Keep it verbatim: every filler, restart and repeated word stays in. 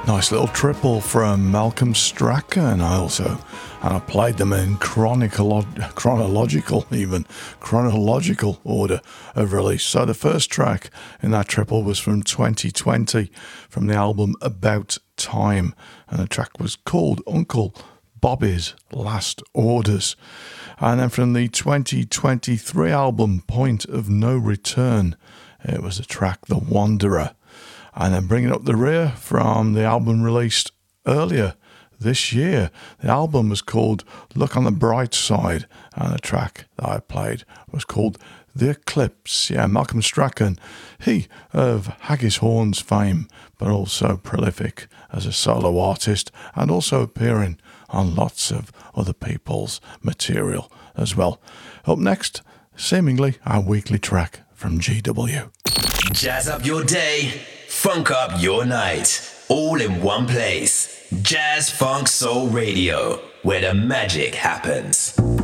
Nice little triple from Malcolm Strachan. I also and I played them in chronological, chronological, even chronological order of release. So the first track in that triple was from twenty twenty, from the album About Time, and the track was called Uncle Bobby's Last Orders. And then from the twenty twenty-three album Point of No Return, it was the track The Wanderer. And then bringing up the rear from the album released earlier this year. The album was called Look on the Bright Side, and the track that I played was called The Eclipse. Yeah, Malcolm Strachan, he of Haggis Horns fame, but also prolific as a solo artist and also appearing on lots of other people's material as well. Up next, seemingly our weekly track from G W. Jazz up your day, funk up your night, all in one place. Jazz Funk Soul Radio, where the magic happens.